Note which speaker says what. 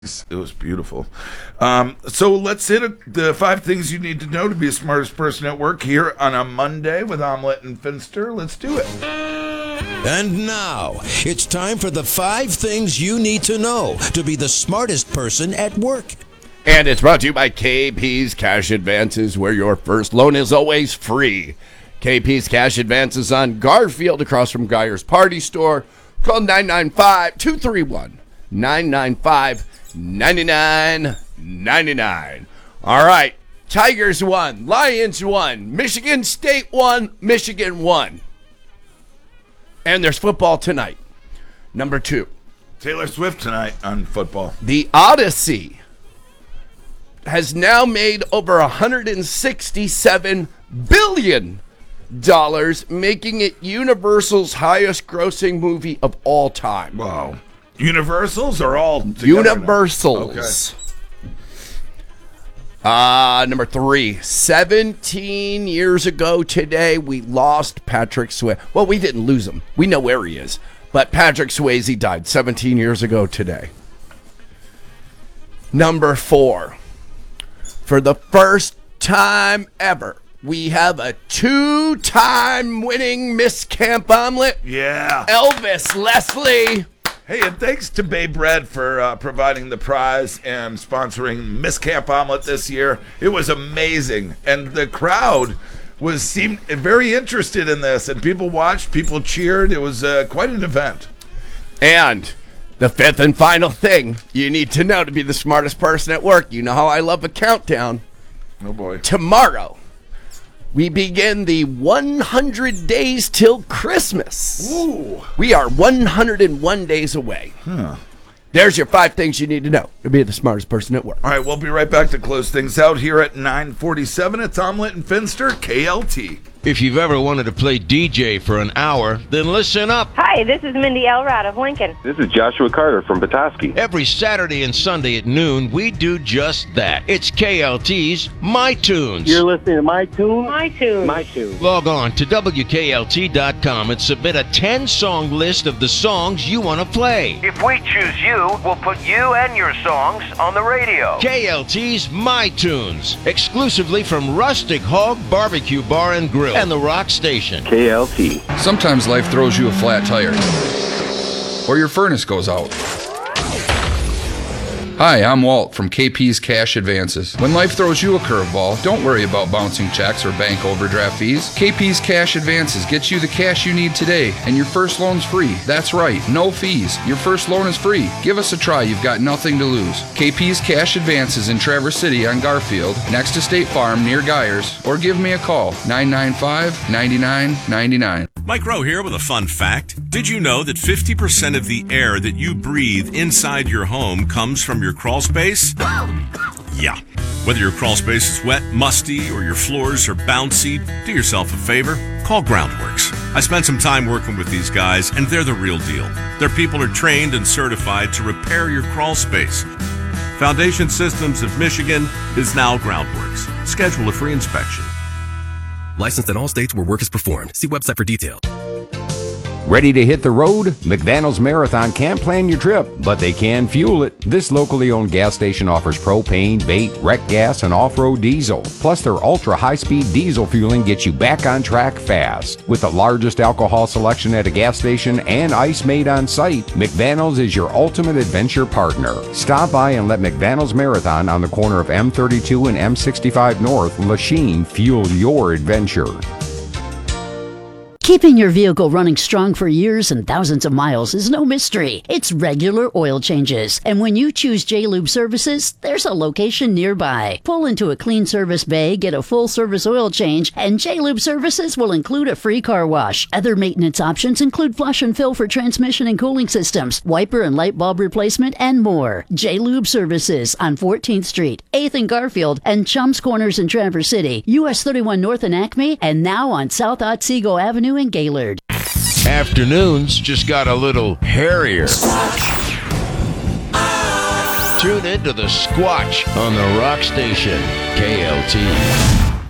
Speaker 1: It was beautiful. So let's hit the 5 things you need to know to be the smartest person at work here on a Monday with Omelette and Finster. Let's do it.
Speaker 2: And now, it's time for the 5 things you need to know to be the smartest person at work.
Speaker 3: And it's brought to you by KP's Cash Advances, where your first loan is always free. KP's Cash Advances on Garfield across from Geyer's Party Store. Call 995-231-995-9999. All right. Tigers won. Lions won. Michigan State won. Michigan won. And there's football tonight. Number 2.
Speaker 1: Taylor Swift tonight on football.
Speaker 3: The Odyssey has now made over $167 billion, making it Universal's highest grossing movie of all time.
Speaker 1: Wow. Universals or all together?
Speaker 3: Universals. Okay. Number 3. 17 years ago today, we lost Patrick Swayze. Well, we didn't lose him. We know where he is. But Patrick Swayze died 17 years ago today. Number 4. For the first time ever, we have a 2-time winning Miss Camp Omelet.
Speaker 1: Yeah.
Speaker 3: Elvis Leslie.
Speaker 1: Hey, and thanks to Babe Red for providing the prize and sponsoring Miss Camp Omelet this year. It was amazing. And the crowd seemed very interested in this. And people watched, people cheered. It was quite an event.
Speaker 3: And the 5th and final thing you need to know to be the smartest person at work. You know how I love a countdown.
Speaker 1: Oh, boy.
Speaker 3: Tomorrow, we begin the 100 days till Christmas.
Speaker 1: Ooh.
Speaker 3: We are 101 days away.
Speaker 1: Huh.
Speaker 3: There's your 5 things you need to know to be the smartest person at work.
Speaker 1: All right, we'll be right back to close things out here at 9:47. It's Omelette and Finster, KLT.
Speaker 4: If you've ever wanted to play DJ for an hour, then listen up.
Speaker 5: Hi, this is Mindy Elrod of Lincoln.
Speaker 6: This is Joshua Carter from Petoskey.
Speaker 4: Every Saturday and Sunday at noon, we do just that. It's KLT's My Tunes.
Speaker 7: You're listening to My Tunes?
Speaker 5: My Tunes.
Speaker 7: My Tunes.
Speaker 4: Log on to WKLT.com and submit a 10-song list of the songs you want to play.
Speaker 8: If we choose you, we'll put you and your songs on the radio.
Speaker 4: KLT's My Tunes, exclusively from Rustic Hog Barbecue Bar and Grill and the Rock Station.
Speaker 6: KLT.
Speaker 9: Sometimes life throws you a flat tire, or your furnace goes out. Hi, I'm Walt from KP's Cash Advances. When life throws you a curveball, don't worry about bouncing checks or bank overdraft fees. KP's Cash Advances gets you the cash you need today, and your first loan's free. That's right, no fees. Your first loan is free. Give us a try, you've got nothing to lose. KP's Cash Advances in Traverse City on Garfield, next to State Farm near Geyers, or give me a call, 995-9999.
Speaker 10: Mike Rowe here with a fun fact. Did you know that 50% of the air that you breathe inside your home comes from your crawl space? Yeah. Whether your crawl space is wet, musty, or your floors are bouncy, do yourself a favor. Call Groundworks. I spent some time working with these guys, and they're the real deal. Their people are trained and certified to repair your crawl space. Foundation Systems of Michigan is now Groundworks. Schedule a free inspection.
Speaker 11: Licensed in all states where work is performed. See website for details.
Speaker 12: Ready to hit the road? McDaniels Marathon can't plan your trip, but they can fuel it. This locally owned gas station offers propane, bait, wreck gas, and off-road diesel. Plus, their ultra-high-speed diesel fueling gets you back on track fast. With the largest alcohol selection at a gas station and ice made on site, McDaniels is your ultimate adventure partner. Stop by and let McDaniels Marathon on the corner of M32 and M65 North, Lachine, fuel your adventure.
Speaker 13: Keeping your vehicle running strong for years and thousands of miles is no mystery. It's regular oil changes. And when you choose J-Lube Services, there's a location nearby. Pull into a clean service bay, get a full service oil change, and J-Lube Services will include a free car wash. Other maintenance options include flush and fill for transmission and cooling systems, wiper and light bulb replacement, and more. J-Lube Services on 14th Street, 8th and Garfield, and Chums Corners in Traverse City, US 31 North in Acme, and now on South Otsego Avenue in Gaylord.
Speaker 4: Afternoons just got a little hairier. Tune in to the Squatch on the Rock Station, KLT.